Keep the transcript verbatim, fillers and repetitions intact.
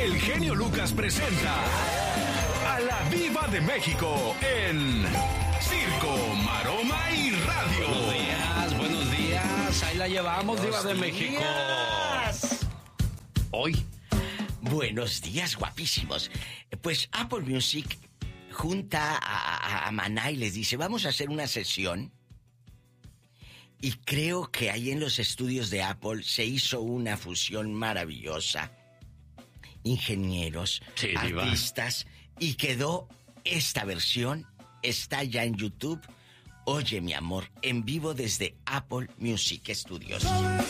el genio Lucas presenta a la Diva de México en Circo, Maroma y Radio. Buenos días, buenos días. Ahí la llevamos, Diva de México. Hoy. Buenos días, guapísimos. Pues Apple Music junta a, a, a Maná y les dice, vamos a hacer una sesión. Y creo que ahí en los estudios de Apple se hizo una fusión maravillosa. Ingenieros, sí, artistas, y quedó esta versión, está ya en YouTube. Oye, mi amor, en vivo desde Apple Music Studios. Sabes